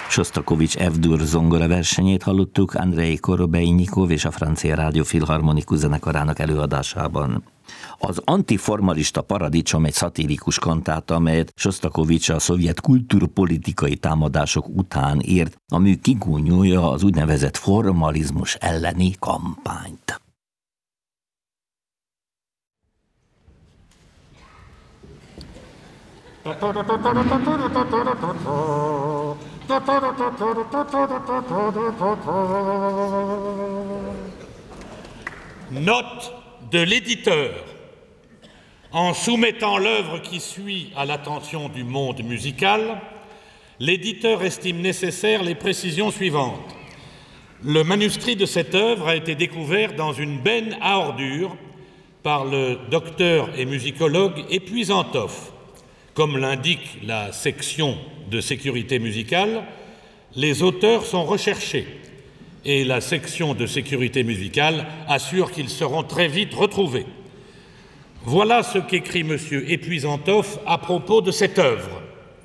Sostakovics F-dur zongora versenyét hallottuk Andrei Korobeinikov és a Francia Rádió Filharmonikus Zenekarának előadásában. Az Antiformalista paradicsom egy szatirikus kantáta, amelyet Sostakovics a szovjet kultúrpolitikai támadások után írt, ami kigúnyolja az úgynevezett formalizmus elleni kampányt. Note de l'éditeur. En soumettant l'œuvre qui suit à l'attention du monde musical, l'éditeur estime nécessaires les précisions suivantes. Le manuscrit de cette œuvre a été découvert dans une benne à ordures par le docteur et musicologue Epuisantov. Comme l'indique la section de sécurité musicale, les auteurs sont recherchés et la section de sécurité musicale assure qu'ils seront très vite retrouvés. Voilà ce qu'écrit M. Epuisantov à propos de cette œuvre.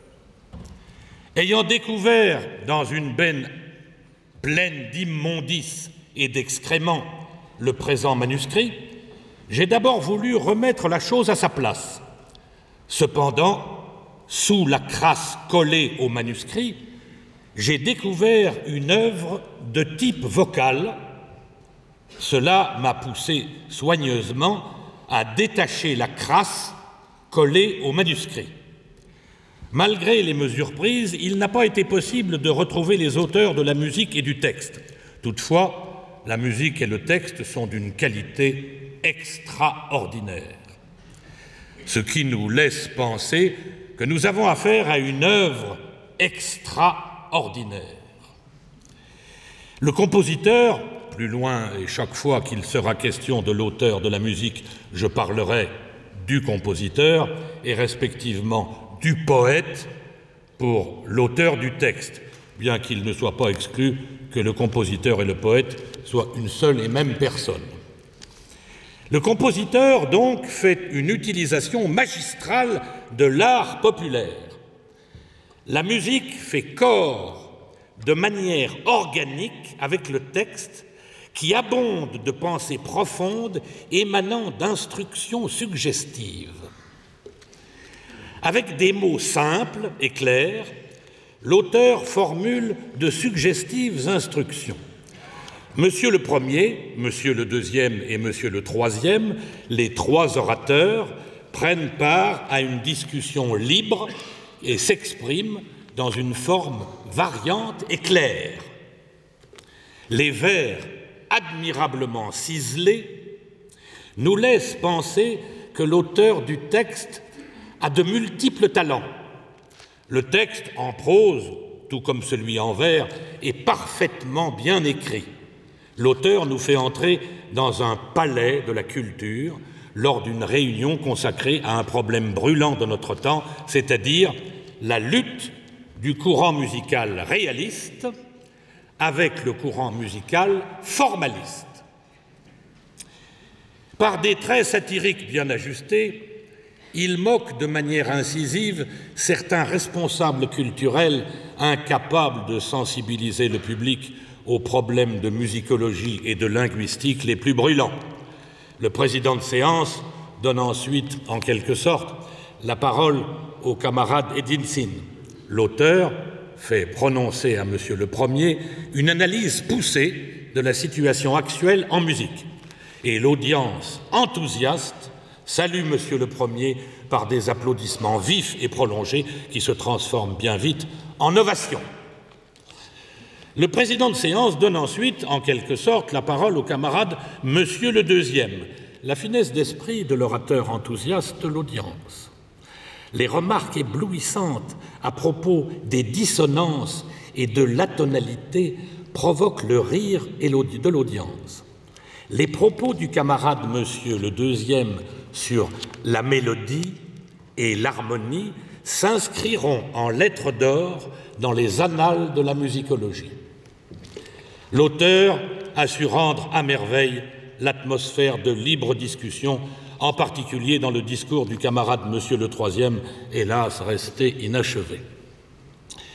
Ayant découvert dans une benne pleine d'immondices et d'excréments le présent manuscrit, j'ai d'abord voulu remettre la chose à sa place. Cependant, sous la crasse collée au manuscrit, j'ai découvert une œuvre de type vocal. Cela m'a poussé soigneusement à détacher la crasse collée au manuscrit. Malgré les mesures prises, il n'a pas été possible de retrouver les auteurs de la musique et du texte. Toutefois, la musique et le texte sont d'une qualité extraordinaire. Ce qui nous laisse penser que nous avons affaire à une œuvre extraordinaire. Le compositeur, plus loin et chaque fois qu'il sera question de l'auteur de la musique, je parlerai du compositeur et respectivement du poète pour l'auteur du texte, bien qu'il ne soit pas exclu que le compositeur et le poète soient une seule et même personne. Le compositeur, donc, fait une utilisation magistrale de l'art populaire. La musique fait corps de manière organique avec le texte qui abonde de pensées profondes émanant d'instructions suggestives. Avec des mots simples et clairs, l'auteur formule de suggestives instructions. Monsieur le premier, monsieur le deuxième et monsieur le troisième, les trois orateurs prennent part à une discussion libre et s'expriment dans une forme variante et claire. Les vers admirablement ciselés nous laissent penser que l'auteur du texte a de multiples talents. Le texte en prose, tout comme celui en vers, est parfaitement bien écrit. L'auteur nous fait entrer dans un palais de la culture lors d'une réunion consacrée à un problème brûlant de notre temps, c'est-à-dire la lutte du courant musical réaliste avec le courant musical formaliste. Par des traits satiriques bien ajustés, il moque de manière incisive certains responsables culturels incapables de sensibiliser le public aux problèmes de musicologie et de linguistique les plus brûlants. Le président de séance donne ensuite, en quelque sorte, la parole au camarade Edinson. L'auteur fait prononcer à Monsieur le Premier une analyse poussée de la situation actuelle en musique. Et l'audience enthousiaste salue Monsieur le Premier par des applaudissements vifs et prolongés qui se transforment bien vite en ovations. Le président de séance donne ensuite, en quelque sorte, la parole au camarade Monsieur le Deuxième, la finesse d'esprit de l'orateur enthousiaste de l'audience. Les remarques éblouissantes à propos des dissonances et de l'atonalité provoquent le rire de l'audience. Les propos du camarade Monsieur le Deuxième sur la mélodie et l'harmonie s'inscriront en lettres d'or dans les annales de la musicologie. L'auteur a su rendre à merveille l'atmosphère de libre discussion, en particulier dans le discours du camarade Monsieur le Troisième, hélas resté inachevé.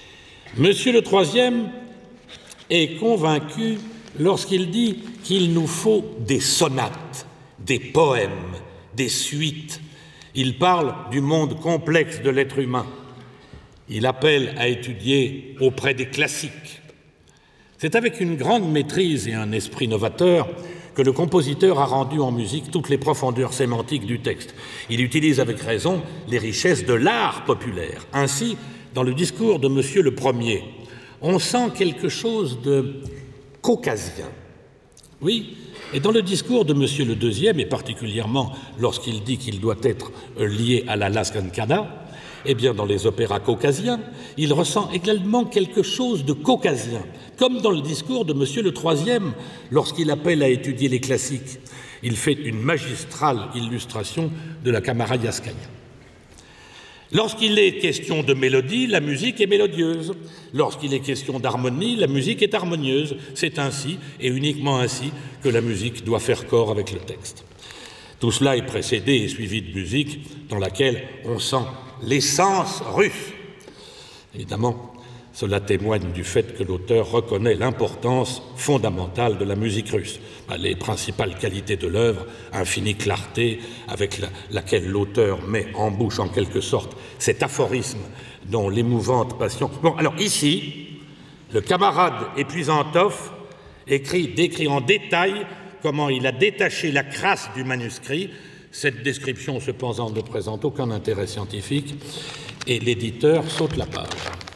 Monsieur le troisième est convaincu lorsqu'il dit qu'il nous faut des sonates, des poèmes, des suites. Il parle du monde complexe de l'être humain. Il appelle à étudier auprès des classiques. C'est avec une grande maîtrise et un esprit novateur que le compositeur a rendu en musique toutes les profondeurs sémantiques du texte. Il utilise avec raison les richesses de l'art populaire. Ainsi, dans le discours de Monsieur le Premier, on sent quelque chose de caucasien. Oui, et dans le discours de Monsieur le Deuxième, et particulièrement lorsqu'il dit qu'il doit être lié à la Lascancada, eh bien, dans les opéras caucasiens, il ressent également quelque chose de caucasien, comme dans le discours de Monsieur le Troisième, lorsqu'il appelle à étudier les classiques. Il fait une magistrale illustration de la Kamarayaskaya. Lorsqu'il est question de mélodie, la musique est mélodieuse. Lorsqu'il est question d'harmonie, la musique est harmonieuse. C'est ainsi, et uniquement ainsi, que la musique doit faire corps avec le texte. Tout cela est précédé et suivi de musique dans laquelle on sent l'essence russe. Évidemment, cela témoigne du fait que l'auteur reconnaît l'importance fondamentale de la musique russe. Les principales qualités de l'œuvre, infinie clarté avec laquelle l'auteur met en bouche en quelque sorte cet aphorisme dont l'émouvante passion... Bon, alors ici, le camarade Epuisantov décrit en détail comment il a détaché la crasse du manuscrit. Cette description, cependant, ne présente aucun intérêt scientifique et l'éditeur saute la page.